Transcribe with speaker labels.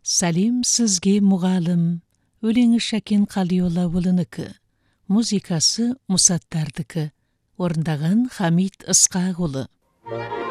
Speaker 1: Салим сізге мұғалім, өлеңі Шәкен Қалиоллаұлынікі, музыкасы Мұсаттардікі, орындаған Хамит Ысқақұлы.